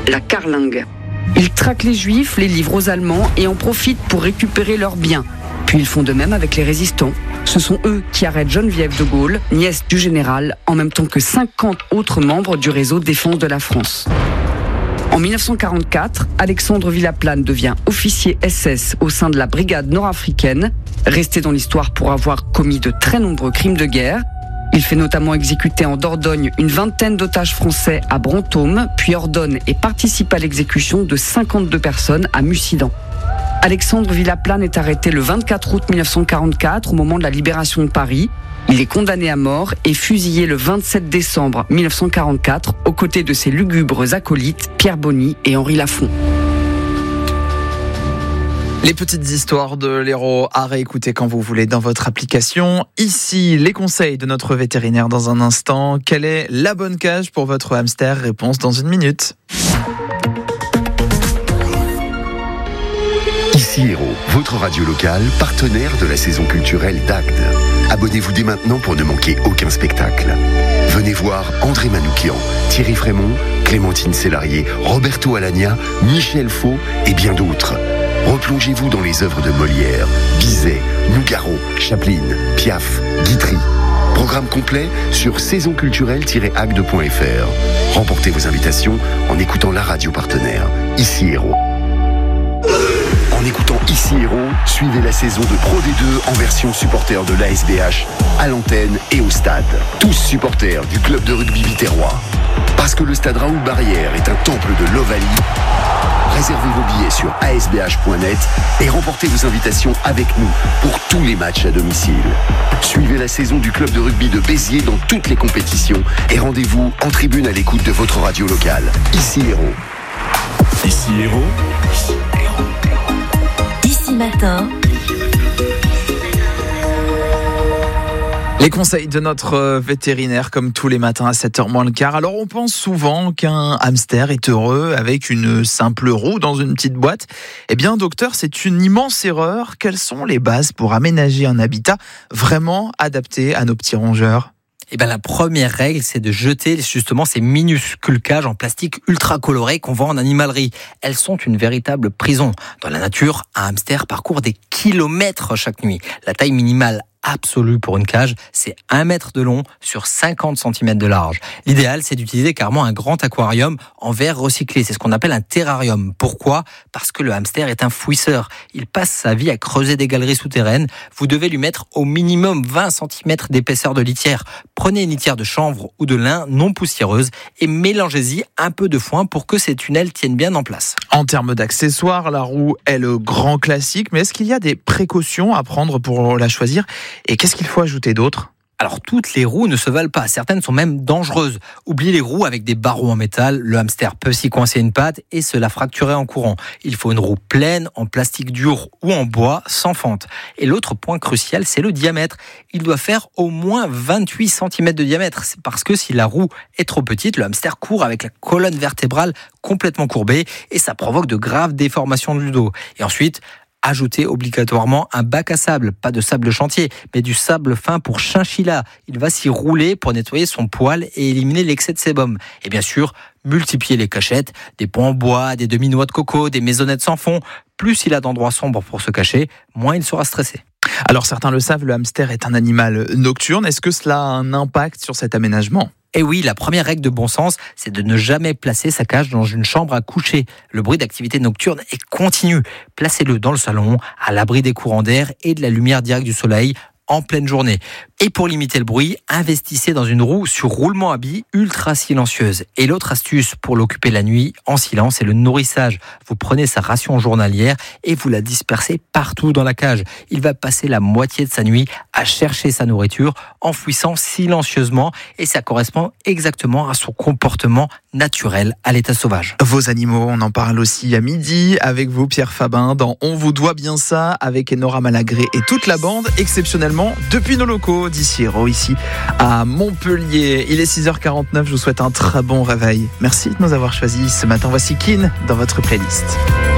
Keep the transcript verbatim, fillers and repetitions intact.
la carlingue. Ils traquent les Juifs, les livrent aux Allemands et en profitent pour récupérer leurs biens. Puis ils font de même avec les résistants. Ce sont eux qui arrêtent Geneviève de Gaulle, nièce du général, en même temps que cinquante autres membres du réseau Défense de la France. En dix-neuf cent quarante-quatre, Alexandre Villaplane devient officier S S au sein de la brigade nord-africaine, resté dans l'histoire pour avoir commis de très nombreux crimes de guerre. Il fait notamment exécuter en Dordogne une vingtaine d'otages français à Brantôme, puis ordonne et participe à l'exécution de cinquante-deux personnes à Mussidan. Alexandre Villaplane est arrêté le vingt-quatre août dix-neuf cent quarante-quatre au moment de la libération de Paris. Il est condamné à mort et fusillé le vingt-sept décembre dix-neuf cent quarante-quatre aux côtés de ses lugubres acolytes Pierre Bonny et Henri Lafont. Les petites histoires de l'Hérault à réécouter quand vous voulez dans votre application. Ici, les conseils de notre vétérinaire dans un instant. Quelle est la bonne cage pour votre hamster ? Réponse dans une minute. Ici Hérault, votre radio locale, partenaire de la saison culturelle d'Agde. Abonnez-vous dès maintenant pour ne manquer aucun spectacle. Venez voir André Manoukian, Thierry Frémont, Clémentine Sélarié, Roberto Alagna, Michel Faux et bien d'autres. Replongez-vous dans les œuvres de Molière, Bizet, Nougaro, Chaplin, Piaf, Guitry. Programme complet sur saison culturelle tiret agde point f r. Remportez vos invitations en écoutant la radio partenaire. Ici Hérault. En écoutant Ici Hérault, suivez la saison de Pro D deux en version supporter de l'A S B H, à l'antenne et au stade. Tous supporters du club de rugby Viterrois. Parce que le stade Raoul Barrière est un temple de l'Ovalie, réservez vos billets sur a s b h point net et remportez vos invitations avec nous pour tous les matchs à domicile. Suivez la saison du club de rugby de Béziers dans toutes les compétitions et rendez-vous en tribune à l'écoute de votre radio locale. Ici Hérault. Ici Hérault. Ici Matin. Les conseils de notre vétérinaire comme tous les matins à sept heures moins le quart. Alors on pense souvent qu'un hamster est heureux avec une simple roue dans une petite boîte. Eh bien docteur, c'est une immense erreur. Quelles sont les bases pour aménager un habitat vraiment adapté à nos petits rongeurs ? Eh ben, la première règle, c'est de jeter justement ces minuscules cages en plastique ultra colorées qu'on vend en animalerie. Elles sont une véritable prison. Dans la nature, un hamster parcourt des kilomètres chaque nuit. La taille minimale absolue pour une cage, c'est un mètre de long sur cinquante centimètres de large. L'idéal, c'est d'utiliser carrément un grand aquarium en verre recyclé. C'est ce qu'on appelle un terrarium. Pourquoi ? Parce que le hamster est un fouisseur. Il passe sa vie à creuser des galeries souterraines. Vous devez lui mettre au minimum vingt centimètres d'épaisseur de litière. Prenez une litière de chanvre ou de lin non poussiéreuse et mélangez-y un peu de foin pour que ces tunnels tiennent bien en place. En termes d'accessoires, la roue est le grand classique, mais est-ce qu'il y a des précautions à prendre pour la choisir ? Et qu'est-ce qu'il faut ajouter d'autre ? Alors, toutes les roues ne se valent pas. Certaines sont même dangereuses. Oubliez les roues avec des barreaux en métal. Le hamster peut s'y coincer une patte et se la fracturer en courant. Il faut une roue pleine, en plastique dur ou en bois, sans fente. Et l'autre point crucial, c'est le diamètre. Il doit faire au moins vingt-huit centimètres de diamètre. C'est parce que si la roue est trop petite, le hamster court avec la colonne vertébrale complètement courbée et ça provoque de graves déformations du dos. Et ensuite, ajoutez obligatoirement un bac à sable, pas de sable de chantier, mais du sable fin pour chinchilla. Il va s'y rouler pour nettoyer son poil et éliminer l'excès de sébum. Et bien sûr, multipliez les cachettes, des pots en bois, des demi-noix de coco, des maisonnettes sans fond. Plus il a d'endroits sombres pour se cacher, moins il sera stressé. Alors certains le savent, le hamster est un animal nocturne. Est-ce que cela a un impact sur cet aménagement ? Et oui, la première règle de bon sens, c'est de ne jamais placer sa cage dans une chambre à coucher. Le bruit d'activité nocturne est continu. Placez-le dans le salon, à l'abri des courants d'air et de la lumière directe du soleil, en pleine journée. Et pour limiter le bruit, investissez dans une roue sur roulement à billes ultra silencieuse. Et l'autre astuce pour l'occuper la nuit en silence, c'est le nourrissage. Vous prenez sa ration journalière et vous la dispersez partout dans la cage. Il va passer la moitié de sa nuit à chercher sa nourriture en fouissant silencieusement et ça correspond exactement à son comportement naturel à l'état sauvage. Vos animaux, on en parle aussi à midi avec vous Pierre Fabin dans On vous doit bien ça avec Enora Malagré et toute la bande exceptionnellement depuis nos locaux d'Ici Hérault, ici à Montpellier. Il est six heures quarante-neuf, je vous souhaite un très bon réveil. Merci de nous avoir choisis ce matin. Voici Keane dans votre playlist.